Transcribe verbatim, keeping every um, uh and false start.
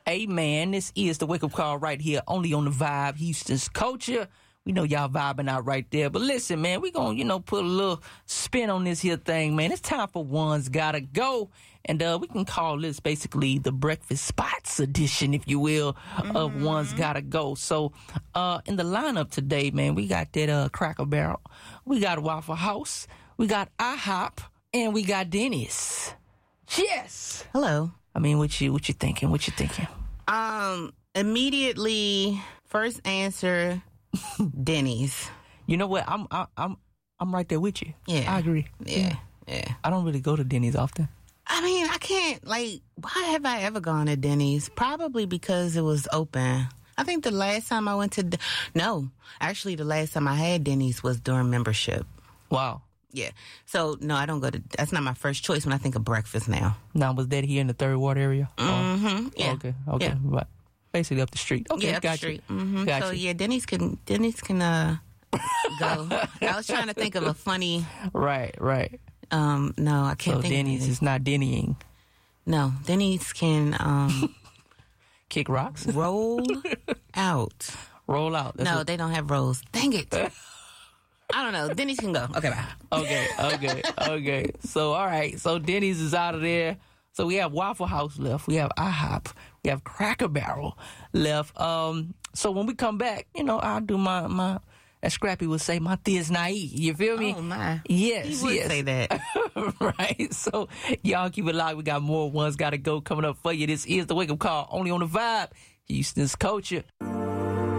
Hey, man, this is the wake-up call right here, only on the Vibe, Houston's Culture. We know y'all vibing out right there. But listen, man, we gonna, you know, put a little spin on this here thing, man. It's time for One's Gotta Go. And uh, we can call this basically the Breakfast Spots edition, if you will, mm-hmm. of One's Gotta Go. So uh, in the lineup today, man, we got that uh, Cracker Barrel. We got Waffle House. We got IHOP. And we got Denny's. Yes. Hello. I mean, what you what you thinking? What you thinking? Um, immediately, first answer, Denny's. You know what? I'm I, I'm I'm right there with you. Yeah, I agree. Yeah, yeah. I don't really go to Denny's often. I mean, I can't. Like, why have I ever gone to Denny's? Probably because it was open. I think the last time I went to De- no, actually, the last time I had Denny's was during membership. Wow. Yeah. So, no, I don't go to... That's not my first choice when I think of breakfast now. Now, was that here in the Third Ward area? Mm-hmm. Oh, yeah. Okay. Okay. Yeah. Right. Basically up the street. Okay. Yeah, up got the street. You. Mm-hmm. Got so, you. yeah, Denny's can... Denny's can, uh... go. I was trying to think of a funny... Right, right. Um, no, I can't so think Denny's of is not Dennying. No, Denny's can, um... kick rocks? Roll out. Roll out. That's no, what... they don't have rolls. Dang it. I don't know. Denny's can go. Okay, bye. Okay, okay, okay. So, all right. So, Denny's is out of there. So, we have Waffle House left. We have IHOP. We have Cracker Barrel left. Um, so, when we come back, you know, I'll do my, my as Scrappy would say, my Thiz Naive. You feel me? Oh, my. Yes, he would yes. say that. Right. So, y'all keep it locked. We got more Ones Gotta Go coming up for you. This is the Wake Up Call, only on the Vibe, Houston's Culture.